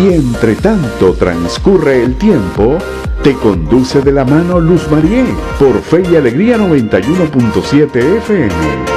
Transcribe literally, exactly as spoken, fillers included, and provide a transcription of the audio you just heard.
Y entre tanto transcurre el tiempo, te conduce de la mano Luz Marié por Fe y Alegría noventa y uno punto siete F M.